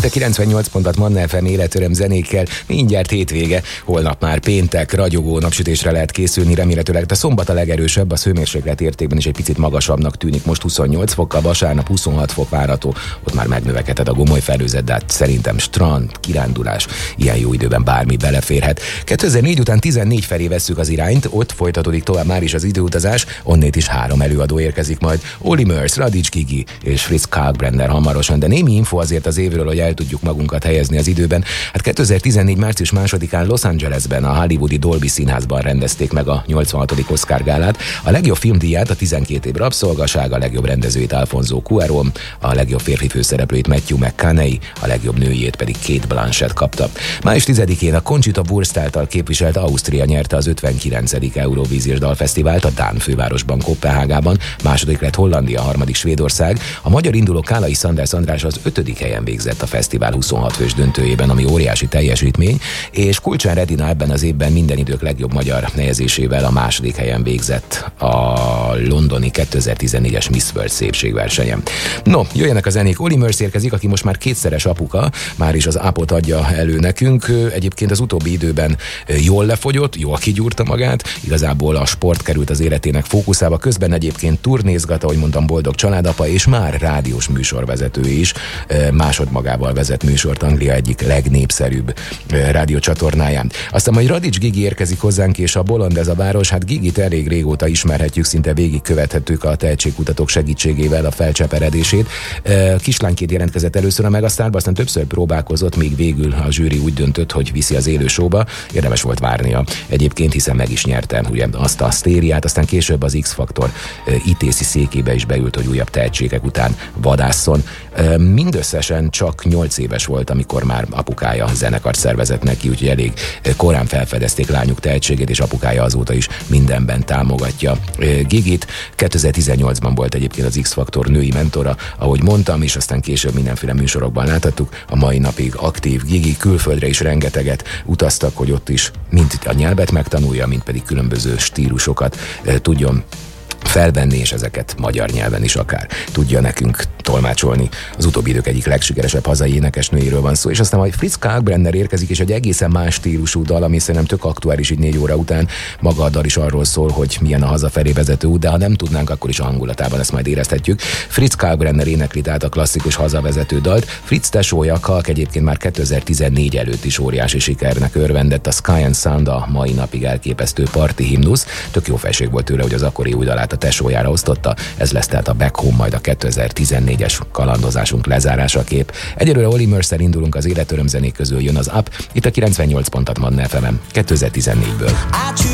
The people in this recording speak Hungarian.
Itt a 98 pontot Manna FM életöröm zenékkel, mindjárt hétvége, holnap már péntek, ragyogó napsütésre lehet készülni, remélhetőleg a szombat a legerősebb, a hőmérséklet értékben is egy picit magasabbnak tűnik, most 28 fokkal, vasárnap 26 fok várható, ott már megnövekedhet a gomoly felhőzet, de hát szerintem strand, kirándulás, ilyen jó időben bármi beleférhet. 2004 után 14 felé vesszük az irányt, ott folytatódik tovább már is az időutazás, onnét is 3 előadó érkezik majd, Olly Murs, Radics Gigi és Fritz Kalkbrenner hamarosan, de némi info azért az évről, hogy el tudjuk magunkat helyezni az időben. Hát 2014. március 2-án Los Angelesben, a hollywoodi Dolby Színházban rendezték meg a 86. Oscar gálát. A legjobb filmdíját a 12 év rabszolgaság, a legjobb rendezőjét Alfonso Cuarón, a legjobb férfi főszereplőjét Matthew McConaughey, a legjobb nőjét pedig Cate Blanchett kapta. Május 10-én a Conchita Wurst által képviselt Ausztria nyerte az 59. Eurovíziós Dalfesztivált a dán fővárosban, Koppenhágában, második lett Hollandia, harmadik Svédország. A magyar induló Kálai Sanders András az 5. helyen végzett a fesztivál 26 fős döntőjében, ami óriási teljesítmény, és Kulcsán Redina ebben az évben minden idők legjobb magyar helyezésével a második helyen végzett a londoni 2014-es Miss World szépségversenyen. No, jöjjenek a zenék. Olly Murs érkezik, aki most már kétszeres apuka, már is az ápot adja elő nekünk. Egyébként az utóbbi időben jól lefogyott, jól kigyúrta magát, igazából a sport került az életének fókuszába, közben egyébként turnézgat, ahogy mondtam, boldog családapa, és már rádiós műsorvezető is, másodmagával vezet műsort Anglia egyik legnépszerűbb rádiócsatornáján. Aztán majd Radics Gigi érkezik hozzánk, és a Bolond ez a város, hát Gigit elég régóta ismerhetjük, szinte végigkövethetők a tehetségkutatók segítségével a felcseperedését. Kislányként jelentkezett először a Megasztárba, aztán többször próbálkozott, még végül a zsűri úgy döntött, hogy viszi az élő showba. Érdemes volt várnia egyébként, hiszen meg is nyerte ugye azt a sztériát, aztán később az X-Faktor ITC székébe is beült, hogy újabb tehetségek után vadásszon. Mindösszesen csak 8 éves volt, amikor már apukája zenekart szervezett neki, úgyhogy elég korán felfedezték lányuk tehetségét, és apukája azóta is mindenben támogatja Gigit. 2018-ban volt egyébként az X-Faktor női mentora, ahogy mondtam, és aztán később mindenféle műsorokban láthattuk. A mai napig aktív Gigi, külföldre is rengeteget utaztak, hogy ott is mind a nyelvet megtanulja, mind pedig különböző stílusokat tudjon felvenni, és ezeket magyar nyelven is akár tudja nekünk tolmácsolni. Az utóbbi idők egyik legsikeresebb hazai énekesnőjéről van szó, és aztán majd Fritz Kalkbrenner érkezik, és egy egészen más stílusú dal, ami szerintem tök aktuális így 4 óra után. Maga a dal is arról szól, hogy milyen a hazafelé vezető út, de ha nem tudnánk, akkor is a hangulatában ezt majd érezhetjük. Fritz Kalkbrenner énekli tehát a klasszikus hazavezető dalt. Fritz tesója Kalk egyébként már 2014 előtt is óriási sikernek örvendett, a Sky and Sound a mai napig elképesztő parti himnusz. Tök jó felség volt tőle, hogy az akkori új dalát a tesójára osztotta, ez lesz tehát a Back Home, majd a 2014-es kalandozásunk lezárásaképp. Egyelőre Olly Murs-szel indulunk, az életöröm zenék közül jön az Up, itt a 98 pontot Manna FM-en 2014-ből.